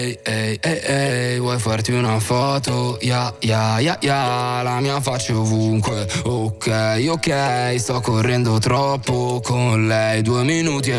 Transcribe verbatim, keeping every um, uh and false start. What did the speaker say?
Ehi, ehi, ehi, ehi, vuoi farti una foto? Ya, ya, ya, ya, la mia faccia ovunque. Ok, ok, sto correndo troppo con lei, due minuti e